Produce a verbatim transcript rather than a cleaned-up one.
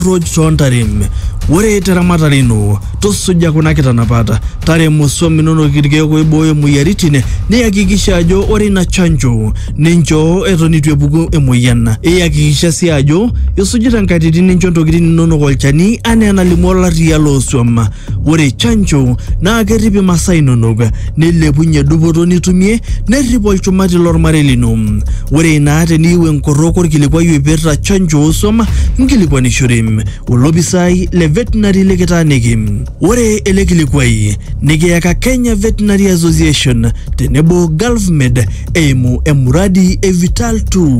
Roj Tontarim, Wore Teramatarino, Tosuja Kunakitanapata, Tare Musomino Kirgeo Boy Muyaritine, Neakikishajo, Orina Chanjo, Ninjo, Etonituebugo Emoyana, Eakisha Siajo, Yosujitan Katiti Ninjo to Green Nono Volchani, Anana Limola Rialo Swama, Wore Chanjo, Nageribi Masai Nonoga, Nile Punya Dubotoni to me, Neribol Chumati Lor Marelinum, Wore Nat and you and Koroko Kilipwa Betra Chanjo Swama, Ngilipwani Shurim, Ulobisai, Le Veterinary Legata Negim, Wore Elegilikwai, Negeaka Kenya Veterinary Association, Tenebo Gulf Med, Emu Emuradi Evital two.